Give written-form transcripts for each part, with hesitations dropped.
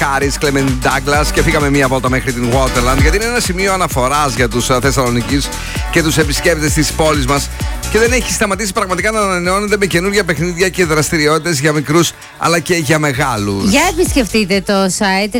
Κάρις, Κλέμεν Ντάγκλας και φύγαμε μία βόλτα μέχρι την Waterland, γιατί είναι ένα σημείο αναφοράς για τους Θεσσαλονικείς και τους επισκέπτες της πόλης μας και δεν έχει σταματήσει πραγματικά να ανανεώνεται με καινούργια παιχνίδια και δραστηριότητες για μικρούς αλλά και για μεγάλους. Για επισκεφτείτε το site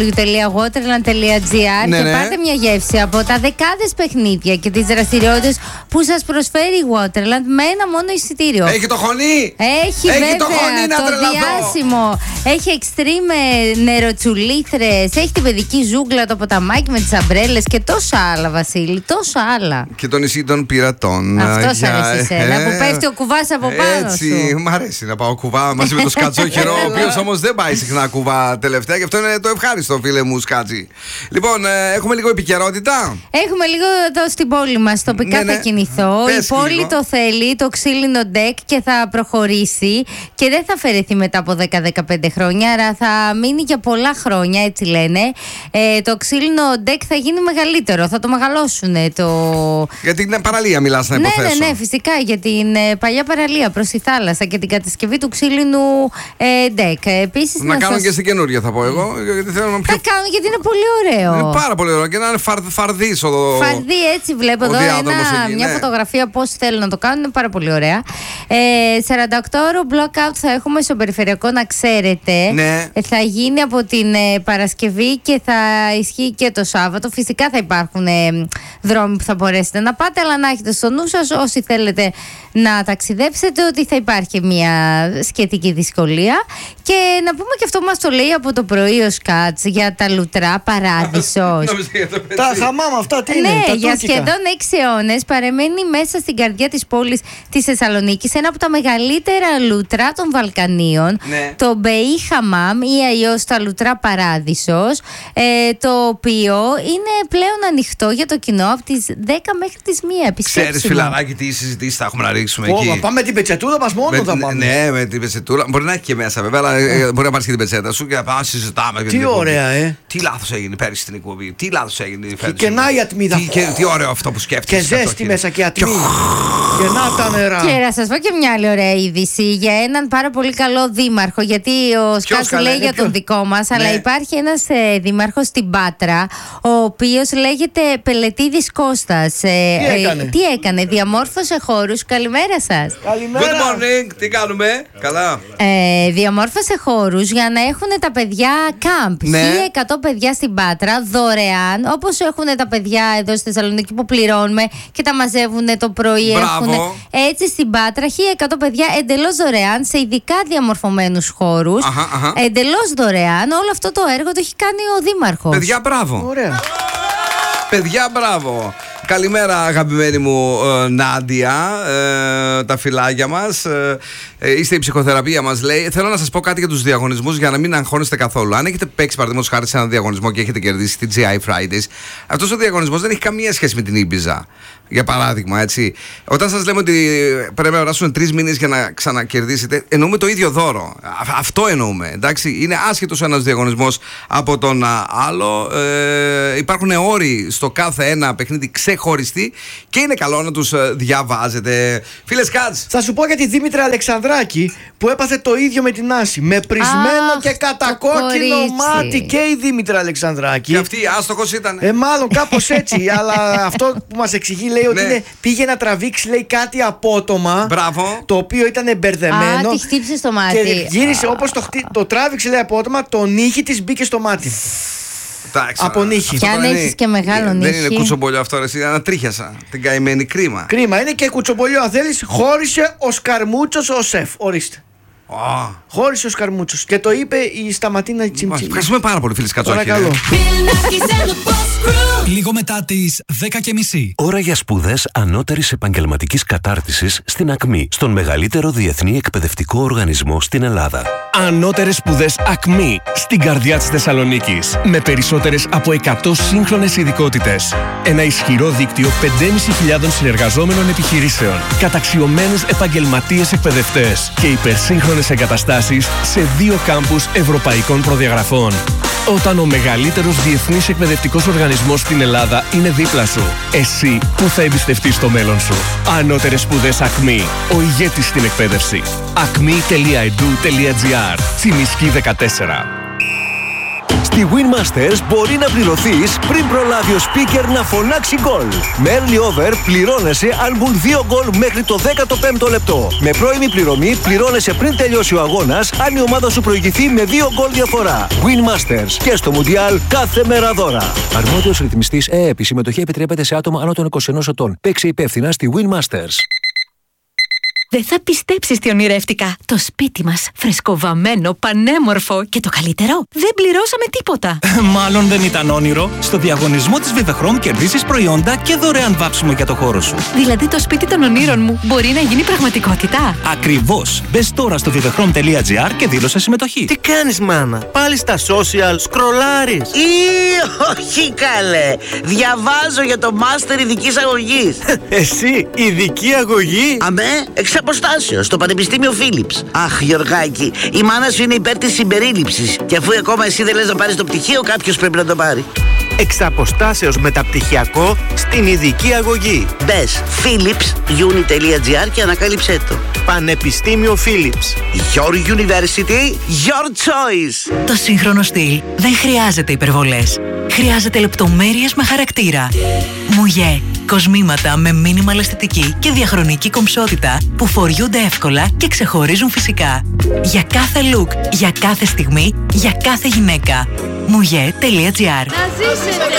www.waterland.gr και πάρτε μια γεύση από τα δεκάδες παιχνίδια και τις δραστηριότητες που σας προσφέρει η Waterland με ένα μόνο εισιτήριο. Έχει το χωνί! Έχει βέβαια το χωνί, να το διάσημο. Έχει extreme νεροτσουλήθρες, έχει την παιδική ζούγκλα, το ποταμάκι με τις αμπρέλες και τόσα άλλα, Βασίλη, τόσα άλλα. Και το νησί των πειρατών. Αυτός αρέσει εσένα, που πέφτει ο κουβάς από πάνω έτσι, σου. Έτσι, μ' αρέσει να πάω κουβά μαζί με το Σκατζόχερο, ο οποίος όμως δεν πάει συχνά κουβά τελευταία και αυτό είναι το ευχάριστο, φίλε μου Σκάτζη. Λοιπόν, έχουμε λίγο επικαιρότητα. Έχουμε λίγο εδώ στην πόλη μας. Τοπικά θα κινηθώ. Πες η πόλη λίγο. το θέλει, το ξύλινο ντεκ και θα προχωρήσει και δεν θα αφαιρεθεί μετά από 10-15 χρόνια, άρα θα μείνει για πολλά χρόνια, έτσι λένε. Το ξύλινο ντεκ θα γίνει μεγαλύτερο, θα το μεγαλώσουνε. Για την παραλία μιλάς, να υποθέσω. Ναι, φυσικά, για την παλιά παραλία προς τη θάλασσα και την κατασκευή του ξύλινου ντεκ. Επίσης, να κάνουν και στην καινούργια, θα πω εγώ. Γιατί θέλω να πιο... Θα κάνουν, γιατί είναι πολύ ωραίο. Είναι πάρα πολύ ωραίο και να είναι φαρδί. Φαρδί, έτσι βλέπω εδώ μια φωτογραφία πώς θέλουν να το κάνουν. Είναι πάρα πολύ ωραία. 48ωρο blockout θα έχουμε στο περιφερειακό, να ξέρετε. Ναι. Θα γίνει από την Παρασκευή και θα ισχύει και το Σάββατο. Φυσικά θα υπάρχουν δρόμοι που θα μπορέσετε να πάτε, αλλά να έχετε στο νου σας όσοι θέλετε να ταξιδέψετε ότι θα υπάρχει μια σχετική δυσκολία. Και να πούμε και αυτό που μας το λέει από το πρωί ο Σκάτς για τα λουτρά Παράδεισος. Τα χαμάμ αυτά τι είναι? Ναι, για σχεδόν 6 αιώνες παραμένει μέσα στην καρδιά της πόλης της Θεσσαλονίκης ένα από τα μεγαλύτερα λουτρά των Βαλκανίων, το Μπεϊ Χαμάμ ή αλλιώς τα λουτρά Παράδεισος, το οποίο είναι πλέον ανοιχτό για το κοινό από τις 10 μέχρι τις 1. Ξέρεις, φιλαράκι, τι συζητήσεις θα έχουμε να ρίξουμε εκεί? Πάμε την πετσετούρα μας μόνο θα πάμε. Ναι, με την πετσετούρα. Μπορεί να έχει και μέσα βέβαια, αλλά μπορεί να πάρεις και την πετσέτα σου και να πάμε να συζητάμε. Τι ωραία, Τι λάθος έγινε πέρυσι στην εκπομπή? Τι λάθος έγινε φέτος? Και να η ατμίδα. Τι ωραίο αυτό που σκέφτεσαι. Και ζέστη μέσα και ατμή. Και να τα νερά. Και να σας πω και μια άλλη ωραία είδηση για έναν πάρα πολύ καλό δήμαρχο. Γιατί ο Σκάτς λέει για τον δικό μας, αλλά υπάρχει ένας δήμαρχος στην Πάτρα, ο οποίος λέγεται Πελετίδης Κώστας. Τι έκανε? Διαμόρφωσε χώρους. Καλημέρα σας. Καλημέρα. Good morning. Τι κάνουμε? Καλά. Διαμόρφωσε χώρους για να έχουν τα παιδιά κάμπ. 1.100 παιδιά στην Πάτρα δωρεάν, όπως έχουν τα παιδιά εδώ στη Θεσσαλονίκη που πληρώνουμε και τα μαζεύουν το πρωί. Έτσι στην Πάτρα 1.100 παιδιά εντελώς δωρεάν σε ειδικά διαμορφωμένους χώρους. Εντελώς δωρεάν. Όλο αυτό το έργο το έχει κάνει ο δήμαρχος. Παιδιά, μπράβο. Ωραία. Παιδιά, μπράβο. Καλημέρα, αγαπημένη μου Νάντια, τα φυλάκια μας. Είστε η ψυχοθεραπεία μας, λέει. Θέλω να σας πω κάτι για τους διαγωνισμούς για να μην αγχώνεστε καθόλου. Αν έχετε παίξει παραδείγματος χάρη σε έναν διαγωνισμό και έχετε κερδίσει την GI Fridays, αυτός ο διαγωνισμός δεν έχει καμία σχέση με την Ibiza. Για παράδειγμα, έτσι. Όταν σας λέμε ότι πρέπει να περάσουν 3 μήνες για να ξανακερδίσετε, εννοούμε το ίδιο δώρο. Αυτό εννοούμε. Εντάξει. Είναι άσχετος ο ένας διαγωνισμός από τον άλλο. Υπάρχουν όροι στο κάθε ένα παιχνίδι ξεχωριστοί και είναι καλό να τους διαβάζετε. Φίλε Σκάτς. Θα σου πω για τη Δήμητρα Αλεξανδράκη που έπαθε το ίδιο με την Άση. Με πρισμένο και κατακόκκινο μάτι και η Δήμητρα Αλεξανδράκη. Και αυτή άστοχος ήταν. Μάλλον κάπως έτσι. Αλλά αυτό που μας εξηγεί λέει ότι πήγε να τραβήξει λέει κάτι απότομα. Μπράβο. Το οποίο ήταν μπερδεμένο. Τη χτύπησε στο μάτι. Και γύρισε όπως το τράβηξε λέει απότομα, το νύχι της μπήκε στο μάτι. Από νύχι. Και αν έχεις και μεγάλο νύχι. Δεν είναι κουτσομπολιό αυτό, ρε, είναι ανατρίχιασα. Την καημένη, κρίμα. Κρίμα, είναι και κουτσομπολιό αν θέλεις. Χώρισε ο Σκαρμούτσος ο σεφ. Ορίστε. Χώρισε ο Σκαρμούτσος. Και το είπε η Σταματίνα Τσιμτσίλη. Ευχαριστούμε πάρα πολύ, φίλοι Σκατσόχη. Παρακαλώ. Λίγο μετά τις 10:30. Ώρα για σπουδές ανώτερης επαγγελματικής κατάρτισης στην ΑΚΜΗ, στον μεγαλύτερο διεθνή εκπαιδευτικό οργανισμό στην Ελλάδα. Ανώτερες σπουδές ΑΚΜΗ, στην καρδιά της Θεσσαλονίκης. Με περισσότερες από 100 σύγχρονες ειδικότητες. Ένα ισχυρό δίκτυο 5.500 συνεργαζόμενων επιχειρήσεων. Καταξιωμένους επαγγελματίες εκπαιδευτές. Και υπερσύγχρονες εγκαταστάσεις σε 2 κάμπους ευρωπαϊκών προδιαγραφών. Όταν ο μεγαλύτερος διεθνής εκπαιδευτικός οργανισμός στην Ελλάδα είναι δίπλα σου, εσύ που θα εμπιστευτείς το μέλλον σου. Ανώτερες σπουδές ΑΚΜΗ, ο ηγέτης στην εκπαίδευση. acme.edu.gr, Τσιμισκή 14. Στη Win Masters μπορεί να πληρωθείς πριν προλάβει ο speaker να φωνάξει γκολ. Με early over πληρώνεσαι αν μπουν 2 γκολ μέχρι το 15ο λεπτό. Με πρώιμη πληρωμή πληρώνεσαι πριν τελειώσει ο αγώνας αν η ομάδα σου προηγηθεί με 2 γκολ διαφορά. Win Masters και στο Mundial κάθε μέρα δώρα. Αρμόδιος ρυθμιστής ΕΕΠ. Η συμμετοχή επιτρέπεται σε άτομα άνω των 21 ετών. Παίξε υπεύθυνα στη Win Masters. Δεν θα πιστέψεις τι ονειρεύτηκα. Το σπίτι μας, φρεσκοβαμμένο, πανέμορφο και το καλύτερο, δεν πληρώσαμε τίποτα. Μάλλον δεν ήταν όνειρο. Στο διαγωνισμό της Vivechrome κερδίσεις προϊόντα και δωρεάν βάψιμο για το χώρο σου. Δηλαδή το σπίτι των ονείρων μου μπορεί να γίνει πραγματικότητα. Ακριβώς. Μπες τώρα στο vivechrome.gr και δήλωσε συμμετοχή. Τι κάνεις, μάνα? Πάλι στα social σκρολάρεις? Όχι καλέ. Διαβάζω για το μάστερ ειδικής αγωγής. Εσύ, ειδική αγωγή? Αμέ, εξ αποστάσεως, στο Πανεπιστήμιο Φίλιπς. Αχ, Γιωργάκη, η μάνα σου είναι υπέρ της συμπερίληψης. Και αφού ακόμα εσύ δεν λες να πάρεις το πτυχίο, κάποιος πρέπει να το πάρει. Εξ αποστάσεως μεταπτυχιακό στην ειδική αγωγή. Μπες philips.uni.gr και ανακάλυψέ το. Πανεπιστήμιο Φίλιπς. Your university, your choice. Το σύγχρονο στυλ δεν χρειάζεται υπερβολές. Χρειάζεται λεπτομέρειες με χαρακτήρα. Μουγέ. Κοσμήματα με μίνιμαλ αισθητική και διαχρονική κομψότητα που φοριούνται εύκολα και ξεχωρίζουν φυσικά. Για κάθε look, για κάθε στιγμή, για κάθε γυναίκα. Mouye.gr. Να ζήσετε!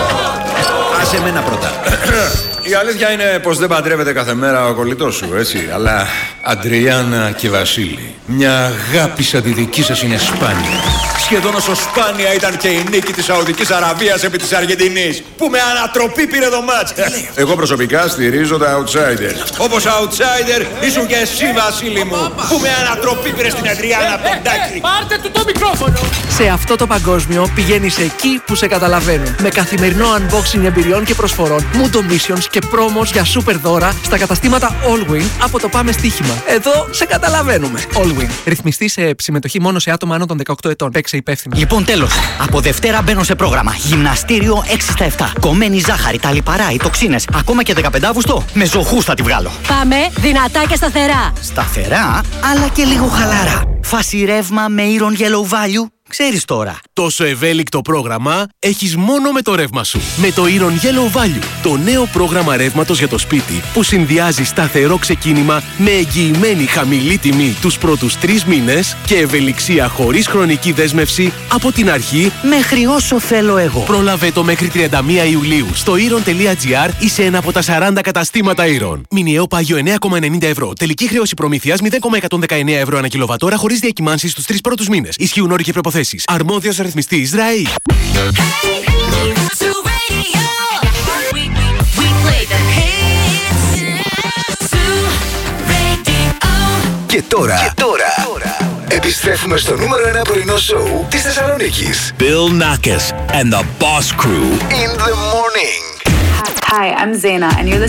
Άσε εμένα πρώτα. Η αλήθεια είναι πως δεν παντρεύεται κάθε μέρα ο κολλητός σου, έτσι. Αλλά Αντριάννα και Βασίλη, μια αγάπη σαν τη δική σας είναι σπάνια. Σχεδόν όσο σπάνια ήταν και η νίκη της Σαουδικής Αραβίας επί της Αργεντινής, που με ανατροπή πήρε το μάτς. Εγώ προσωπικά στηρίζω τα outsiders. Όπως outsider ήσουν και εσύ, Βασίλη μου, που με ανατροπή πήρε στην Αντριάννα τον Τάκη. Πάρτε του το μικρόφωνο! Σε αυτό το παγκόσμιο πηγαίνεις εκεί που σε καταλαβαίνουν. Με καθημερινό unboxing εμπειριών και προσφορών, Mundo Missions και promos για super δώρα στα καταστήματα Allwin από το Πάμε Στοίχημα. Εδώ σε καταλαβαίνουμε. Allwin. Ρυθμιστή σε συμμετοχή μόνο σε άτομα άνω των 18 ετών. Παίξε υπεύθυνα. Λοιπόν, τέλος. Από Δευτέρα μπαίνω σε πρόγραμμα. Γυμναστήριο 6 στα 7. Κομμένη ζάχαρη, τα λιπαρά, οι τοξίνες. Ακόμα και 15 Αύγουστο. Με ζωχούς θα τη βγάλω. Πάμε δυνατά και σταθερά. Σταθερά, αλλά και λίγο χαλάρα. Φάση ρεύμα με Iron Yellow Value. Ξέρεις τώρα. Τόσο ευέλικτο πρόγραμμα έχεις μόνο με το ρεύμα σου. Με το Iron Yellow Value, το νέο πρόγραμμα ρεύματος για το σπίτι που συνδυάζει σταθερό ξεκίνημα με εγγυημένη χαμηλή τιμή τους πρώτους 3 μήνες και ευελιξία χωρίς χρονική δέσμευση από την αρχή μέχρι όσο θέλω εγώ. Πρόλαβε το μέχρι 31 Ιουλίου στο iron.gr ή σε ένα από τα 40 καταστήματα Iron. Μηνιαίο πάγιο 9,90 ευρώ. Τελική χρέωση προμήθειας 0,119 ευρώ ανά κιλοβατόρα χωρίς διακυμάνσεις στους 3 πρώτους μήνες. Ισχύουν όροι και προποθέσεις. Αρμόδιος ρυθμιστής ΡΑΗ. Και τώρα επιστρέφουμε στο νούμερο 1 πρωινό σοου της Θεσσαλονίκης. Bill Nackis and the Boss Crew In the morning. Hi, I'm Zaina and you're listening